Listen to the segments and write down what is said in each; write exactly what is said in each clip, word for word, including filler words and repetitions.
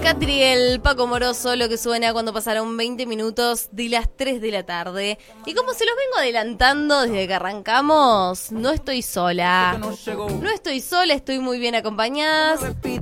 Catriel, Paco Moroso, lo que suena cuando pasaron veinte minutos de las tres de la tarde. Y como se los vengo adelantando desde que arrancamos, no estoy sola. No estoy sola, estoy muy bien acompañada.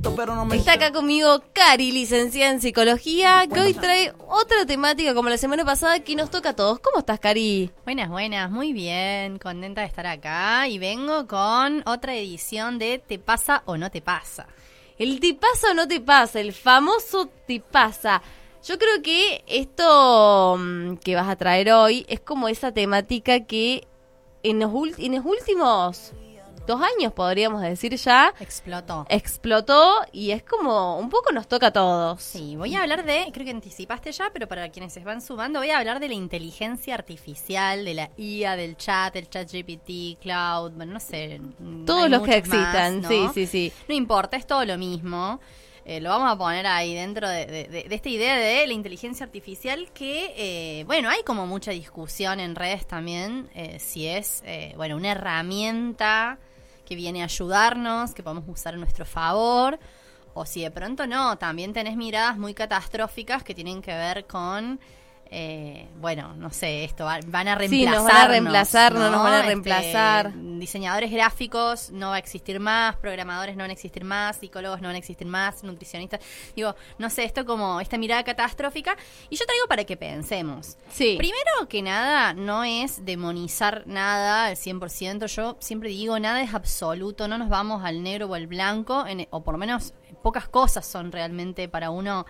Está acá conmigo Cari, licenciada en psicología, que hoy trae otra temática como la semana pasada que nos toca a todos. ¿Cómo estás, Cari? Buenas, buenas, muy bien, contenta de estar acá y vengo con otra edición de ¿Te pasa o no te pasa? El te pasa o no te pasa, el famoso te pasa. Yo creo que esto mmm, que vas a traer hoy es como esa temática que en los, ult- en los últimos dos años, podríamos decir ya, Explotó. Explotó y es como un poco nos toca a todos. Sí, voy a hablar de, creo que anticipaste ya, pero para quienes se van sumando, voy a hablar de la inteligencia artificial, de la I A, del chat, el chat G P T, Cloud, bueno, no sé. Todos los que existan, más, sí, ¿no? sí, sí. No importa, es todo lo mismo. Eh, lo vamos a poner ahí dentro de, de, de, de esta idea de la inteligencia artificial que, eh, bueno, hay como mucha discusión en redes también, eh, si es, eh, bueno, una herramienta que viene a ayudarnos, que podemos usar a nuestro favor, o si de pronto no, también tenés miradas muy catastróficas que tienen que ver con, eh, bueno, no sé, esto, va, van a reemplazarnos. Sí, nos van a reemplazar, no, ¿no? nos van a reemplazar. Este, diseñadores gráficos no va a existir más, programadores no van a existir más, psicólogos no van a existir más, nutricionistas. Digo, no sé, esto como esta mirada catastrófica. Y yo traigo para que pensemos. Sí. Primero que nada, no es demonizar nada al cien por ciento. Yo siempre digo, nada es absoluto, no nos vamos al negro o al blanco, en, o por lo menos pocas cosas son realmente para uno...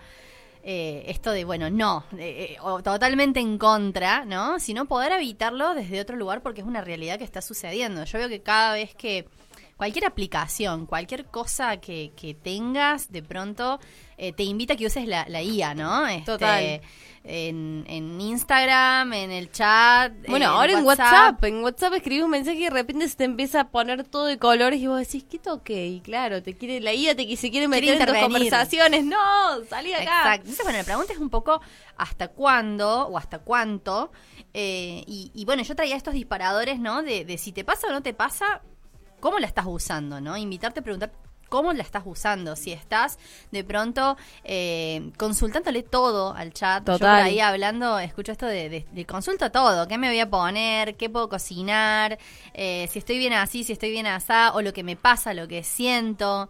Eh, esto de, bueno, no, eh, o totalmente en contra, ¿no? Sino poder evitarlo desde otro lugar porque es una realidad que está sucediendo. Yo veo que cada vez que cualquier aplicación, cualquier cosa que, que tengas, de pronto eh, te invita a que uses la, la I A, ¿no? Este, Total. En, en Instagram, en el chat. Bueno, en ahora en WhatsApp. WhatsApp, en WhatsApp escribís un mensaje y de repente se te empieza a poner todo de colores y vos decís, ¿qué toqué? Y claro, te quiere la I A, te que se quiere meter Quiere en tus intervenir. conversaciones. No, salí de acá. Exacto. Entonces, bueno, la pregunta es un poco hasta cuándo o hasta cuánto. Eh, y, y bueno, yo traía estos disparadores, ¿no? De, de si te pasa o no te pasa, ¿cómo la estás usando, no? Invitarte a preguntar cómo la estás usando. Si estás de pronto eh, consultándole todo al chat. Total. Yo por ahí hablando, escucho esto de, de, de consulto todo. ¿Qué me voy a poner? ¿Qué puedo cocinar? Eh, si estoy bien así, si estoy bien asá, o lo que me pasa, lo que siento.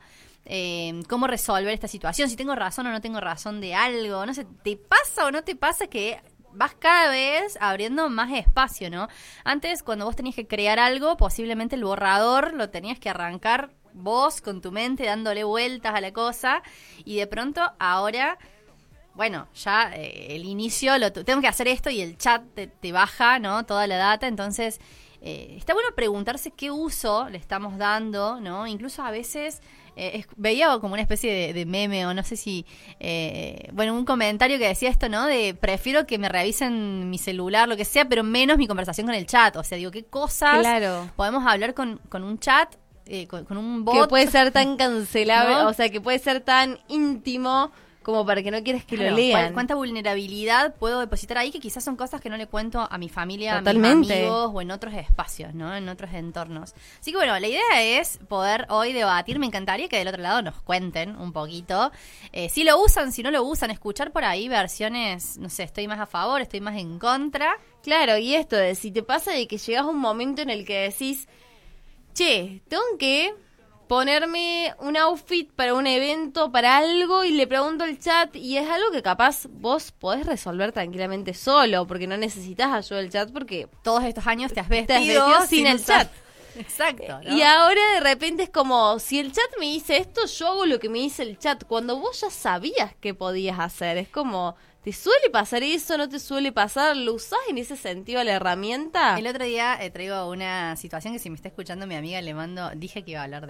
Eh, cómo resolver esta situación, si tengo razón o no tengo razón de algo. No sé, ¿te pasa o no te pasa que vas cada vez abriendo más espacio, ¿no? Antes, cuando vos tenías que crear algo, posiblemente el borrador lo tenías que arrancar vos con tu mente, dándole vueltas a la cosa, y de pronto ahora, bueno, ya eh, el inicio, lo t- tengo que hacer esto y el chat te, te baja, ¿no? Toda la data, entonces eh, está bueno preguntarse qué uso le estamos dando, ¿no? Incluso a veces... Eh, es, veía como una especie de, de meme o no sé si, eh, bueno, un comentario que decía esto, ¿no? De prefiero que me revisen mi celular, lo que sea, pero menos mi conversación con el chat. O sea, digo, ¿qué cosas Claro. podemos hablar con, con un chat, eh, con, con un bot? Que puede ser tan cancelable, ¿No? o sea, que puede ser tan íntimo como para que no quieras que Claro, lo lean. ¿cuál- ¿Cuánta vulnerabilidad puedo depositar ahí? Que quizás son cosas que no le cuento a mi familia, Totalmente. a mis amigos o en otros espacios, ¿no? En otros entornos. Así que bueno, la idea es poder hoy debatir. Me encantaría que del otro lado nos cuenten un poquito. Eh, si lo usan, si no lo usan, escuchar por ahí versiones, no sé, estoy más a favor, estoy más en contra. Claro, y esto de si te pasa de que llegas a un momento en el que decís, che, tengo que ponerme un outfit para un evento, para algo, y le pregunto al chat, y es algo que capaz vos podés resolver tranquilamente solo, porque no necesitas ayuda del chat, porque Todos estos años te has te has vestido, vestido sin el usar- chat. Exacto, ¿no? Y ahora de repente es como, si el chat me dice esto, yo hago lo que me dice el chat, cuando vos ya sabías que podías hacer. Es como, ¿te suele pasar eso? ¿No te suele pasar? ¿Lo usás en ese sentido la herramienta? El otro día eh, traigo una situación que si me está escuchando mi amiga le mando, dije que iba a hablar de